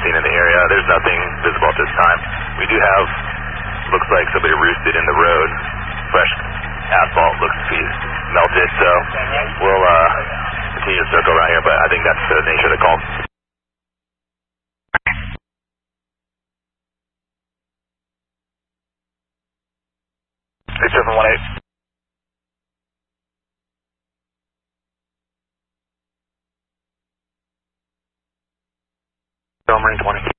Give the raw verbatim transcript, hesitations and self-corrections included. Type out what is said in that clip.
seen in the area. There's nothing visible at this time. We do have, looks like somebody roosted in the road. Fresh asphalt looks to be melted, so we'll uh, continue to circle around here, but I think that's the nature of the call. six seven one eight. Marine twenty.